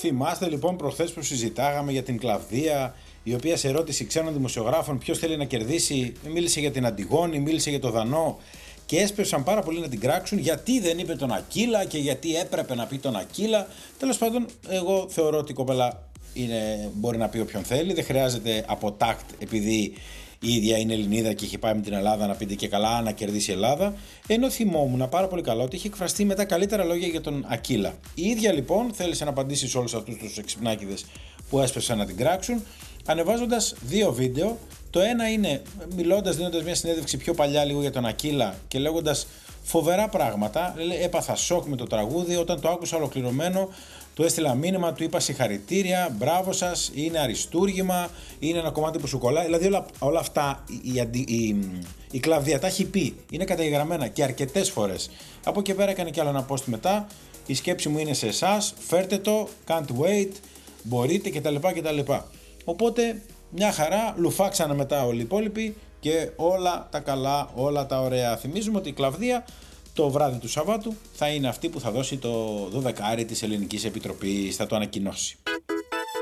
Θυμάστε λοιπόν προχθές που συζητάγαμε για την Κλαβδία, η οποία σε ερώτηση ξένων δημοσιογράφων ποιος θέλει να κερδίσει, μίλησε για την Αντιγόνη, μίλησε για το Δανό και έσπευσαν πάρα πολύ να την κράξουν γιατί δεν είπε τον Ακύλα και γιατί έπρεπε να πει τον Ακύλα. Τέλος πάντων, εγώ θεωρώ ότι η κοπέλα μπορεί να πει όποιον θέλει, δεν χρειάζεται από τάκτ επειδή η ίδια είναι Ελληνίδα και έχει πάει με την Ελλάδα να πείτε και καλά να κερδίσει η Ελλάδα. Ενώ θυμόμουν πάρα πολύ καλά ότι είχε εκφραστεί με τα καλύτερα λόγια για τον Ακύλα. Η ίδια λοιπόν θέλησε να απαντήσει σε όλους αυτούς τους εξυπνάκηδες που έσπευσαν να την κράξουν, ανεβάζοντας δύο βίντεο. Το ένα είναι δίνοντας μια συνέντευξη πιο παλιά λίγο για τον Ακύλα και λέγοντας φοβερά πράγματα. Έπαθα σοκ με το τραγούδι, όταν το άκουσα ολοκληρωμένο του έστειλα μήνυμα, του είπα συγχαρητήρια, μπράβο σας, είναι αριστούργημα, είναι ένα κομμάτι που σου κολλάει. Δηλαδή όλα αυτά η Κλαβδία τα έχει πει, είναι καταγεγραμμένα και αρκετές φορές. Από εκεί πέρα έκανε κι άλλο ένα post μετά, η σκέψη μου είναι σε εσάς, φέρτε το, can't wait, μπορείτε κτλ. Οπότε μια χαρά, λουφάξανε μετά όλοι οι υπόλοιποι και όλα τα καλά, όλα τα ωραία. Θυμίζουμε ότι η Κλαβδία το βράδυ του Σαββάτου θα είναι αυτή που θα δώσει το 12 της Ελληνικής Επιτροπής, θα το ανακοινώσει.